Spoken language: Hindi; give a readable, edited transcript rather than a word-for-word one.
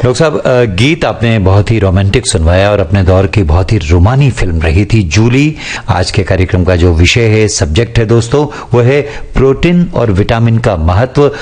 डॉक्टर साहब, गीत आपने बहुत ही रोमांटिक सुनवाया और अपने दौर की बहुत ही रोमानी फिल्म रही थी जूली। आज के कार्यक्रम का जो विषय है, सब्जेक्ट है दोस्तों, वो है प्रोटीन और विटामिन का महत्व